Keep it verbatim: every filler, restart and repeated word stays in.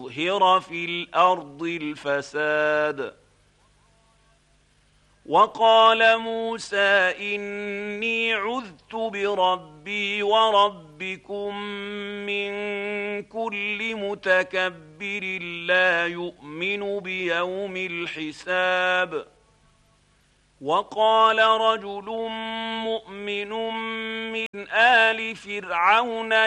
ليظهر في الأرض الفساد. وقال موسى إني عذت بربي وربكم من كل متكبر لا يؤمن بيوم الحساب. وقال رجل مؤمن من آل فرعون